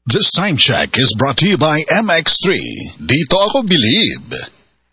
This time check is brought to you by MX3. Dito ako believe.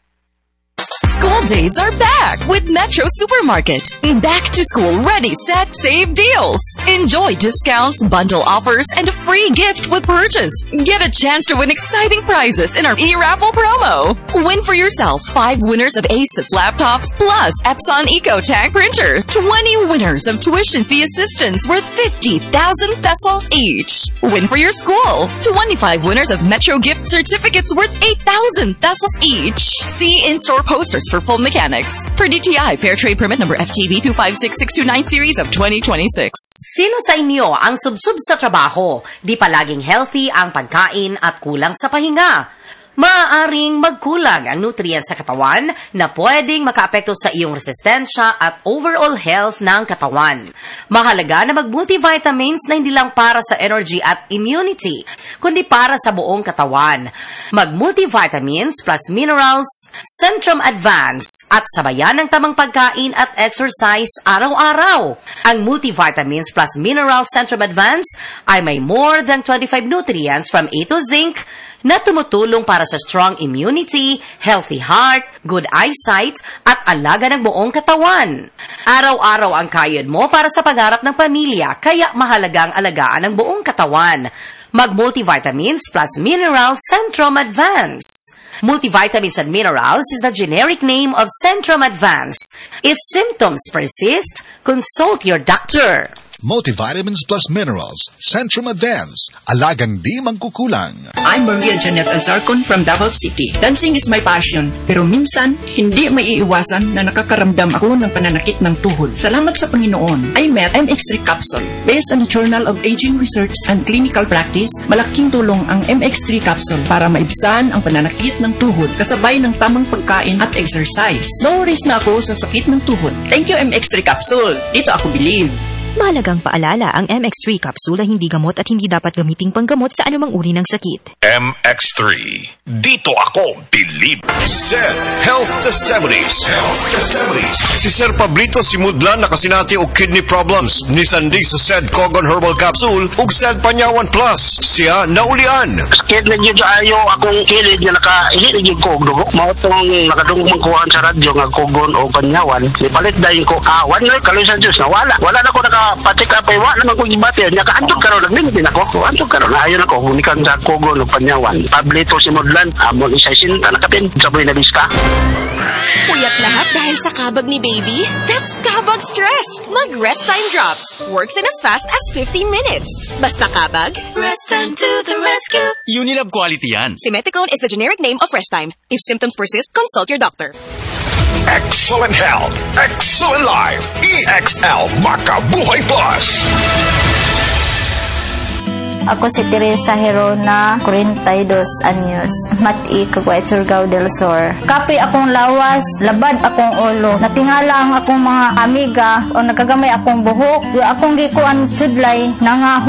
School days are back with Metro Supermarket. Back to school, ready, set, save deals. Enjoy discounts, bundle offers, and a free gift with purchase. Get a chance to win exciting prizes in our e-raffle promo. Win for yourself 5 winners of Asus laptops plus Epson EcoTank printer. 20 winners of tuition fee assistance worth 50,000 pesos each. Win for your school 25 winners of Metro gift certificates worth 8,000 pesos each. See in-store posters for full mechanics. Per DTI Fair Trade Permit number FTV 256629 series of 2026. Sino sa inyo ang subsub sa trabaho? Di palaging healthy ang pagkain at kulang sa pahinga? Maaaring magkulang ang nutrients sa katawan na pwedeng makaapekto sa iyong resistensya at overall health ng katawan. Mahalaga na mag-multivitamins na hindi lang para sa energy at immunity, kundi para sa buong katawan. Mag-multivitamins plus minerals, Centrum Advance, at sabayan ng tamang pagkain at exercise araw-araw. Ang multivitamins plus minerals Centrum Advance ay may more than 25 nutrients from A to zinc na tumutulong para sa strong immunity, healthy heart, good eyesight, at alaga ng buong katawan. Araw-araw ang kayod mo para sa pangarap ng pamilya, kaya mahalagang alagaan ang buong katawan. Mag-multivitamins plus minerals Centrum Advance. Multivitamins and minerals is the generic name of Centrum Advance. If symptoms persist, consult your doctor. Multivitamins plus minerals. Centrum Advance. Alagang di mangkukulang. I'm Maria Janet Azarcon from Davao City. Dancing is my passion, pero minsan, hindi maiiwasan na nakakaramdam ako ng pananakit ng tuhod. Salamat sa Panginoon, I met MX3 Capsule. Based on the Journal of Aging Research and Clinical Practice, malaking tulong ang MX3 Capsule para maibsan ang pananakit ng tuhod kasabay ng tamang pagkain at exercise. No worries na ako sa sakit ng tuhod. Thank you, MX3 Capsule. Dito ako believe. Mahalagang paalala, ang MX3 capsule ay hindi gamot at hindi dapat gamiting panggamot sa anumang uri ng sakit. MX3. Dito ako believe. SED Health Testimonies. Si Sir Pablito Simudlan nakasinati og kidney problems. Ni Sandy sa SED Cogon Herbal Capsule ug SED Panyawan Plus. Siya naulian. Sakit na dyan ayo akong kilid na nakaihit na ko og dugo. Mao tong nakadungog kuhaan sa radyo nga Cogon o Panyawan. Ipalit dayon ko awan na kalusan Diyos na wala na ko patik apay wa naman ko gibati nya kaantog karon nagmintin ako antog karon ayon ako unikan sa Cogon ug Panyawan. Pablito Simudlan amon isa sinta nakapin saboy na lista. Puyat lahat dahil sa kabag ni baby? That's kabag stress. Mag Rest Time Drops. Works in as fast as 15 minutes. Basta kabag, Rest Time to the rescue. Unilab quality yan. Simeticone is the generic name of Rest Time. If symptoms persist, consult your doctor. Excellent health. Excellent life. EXL Makabuhay Plus. Ako si Teresa Herona, 42 anyos, mati kagway Surigao del Sur. Kapi akong lawas, labad akong ulo. Natingala ang akong mga amiga o nagagamay akong buhok. Yung akong gikuan sudlay, nangaho.